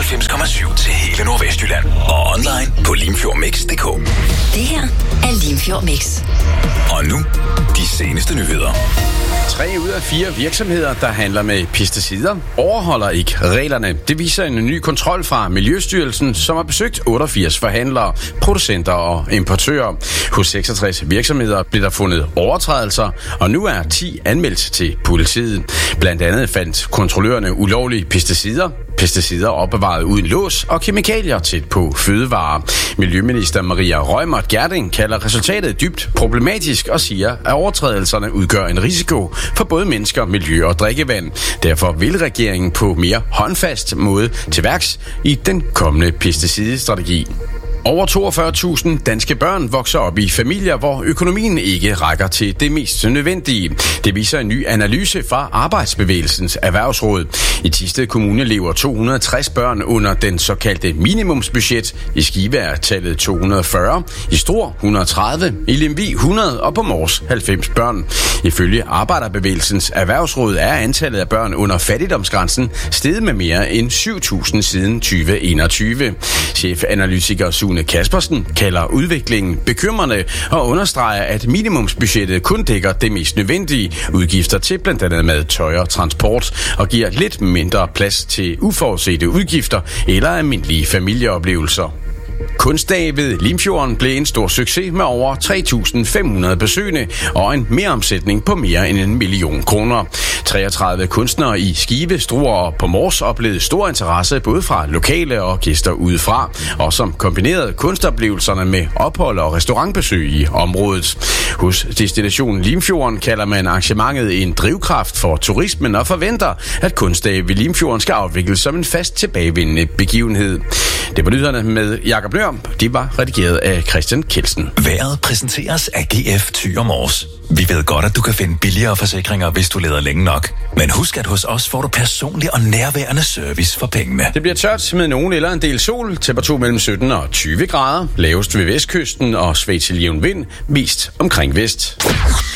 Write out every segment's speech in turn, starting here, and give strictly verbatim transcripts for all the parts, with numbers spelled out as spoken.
fireoghalvfems komma syv til hele Nordvestjylland. Og online på limfjordmix punktum d k. Det her er Limfjord Mix. Og nu, de seneste nyheder. Tre ud af fire virksomheder, der handler med pesticider, overholder ikke reglerne. Det viser en ny kontrol fra Miljøstyrelsen, som har besøgt otteogfirs forhandlere, producenter og importører. Hos seksogtres virksomheder blev der fundet overtrædelser, og nu er ti anmeldt til politiet. Blandt andet fandt kontrollørerne ulovlige pesticider, pesticider opbevaret uden lås og kemikalier tæt på fødevarer. Miljøminister Maria Reumert Gjerding kalder resultatet dybt problematisk og siger, at overtrædelserne udgør en risiko for både mennesker, miljø og drikkevand. Derfor vil regeringen på mere håndfast måde til værks i den kommende pesticidstrategi. Over toogfyrre tusind danske børn vokser op i familier, hvor økonomien ikke rækker til det mest nødvendige. Det viser en ny analyse fra Arbejdsbevægelsens Erhvervsråd. I Thisted Kommune lever to hundrede og tres børn under den såkaldte minimumsbudget. I Skive er tallet to hundrede og fyrre, i Struer et hundrede og tredive, i Lemvig hundrede og på Mors halvfems børn. Ifølge Arbejderbevægelsens Erhvervsråd er antallet af børn under fattigdomsgrænsen steget med mere end syv tusind siden tyve enogtyve. Chefanalytiker Sune Kaspersen kalder udviklingen bekymrende og understreger, at minimumsbudgettet kun dækker det mest nødvendige udgifter til blandt andet mad, tøj og transport og giver lidt mindre plads til uforudsete udgifter eller almindelige familieoplevelser. Kunstdag ved Limfjorden blev en stor succes med over tre tusind fem hundrede besøgende og en meromsætning på mere end en million kroner. treogtredive kunstnere i Skive, Struer og på Mors oplevede stor interesse både fra lokale og gæster udefra, og som kombinerede kunstoplevelserne med ophold og restaurantbesøg i området. Hos destinationen Limfjorden kalder man arrangementet en drivkraft for turismen og forventer, at Kunstdag ved Limfjorden skal afvikles som en fast tilbagevendende begivenhed. Det var nyhederne med Jakob Nør. De var redigeret af Christian Kelsen. Vejret præsenteres af G F Thyre Mors. Vi ved godt, at du kan finde billigere forsikringer, hvis du leder længe nok. Men husk, at hos os får du personlig og nærværende service for pengene. Det bliver tørt med nogen eller en del sol. Temperatur mellem sytten og tyve grader. Lavest ved vestkysten og svag til jævn vind. Mest omkring vest.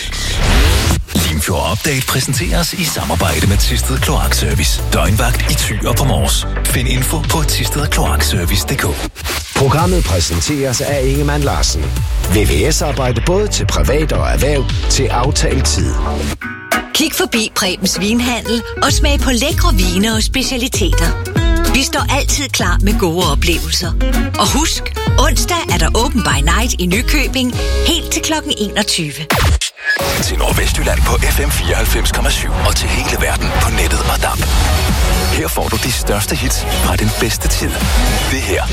Limfjord Update præsenteres i samarbejde med Thisted Kloakservice. Døgnvagt i Thyre på Mors. Find info på thisted kloakservice punktum d k. Programmet præsenteres af Ingemann Larsen. V V S-arbejde både til privat og erhverv til aftalt tid. Kig forbi Prebens Vinhandel og smag på lækre vine og specialiteter. Vi står altid klar med gode oplevelser. Og husk, onsdag er der Open by Night i Nykøbing helt til klokken enogtyve. Til Nordvestjylland på F M fireoghalvfems komma syv og til hele verden på nettet og D A B. Her får du de største hits fra den bedste tid. Det her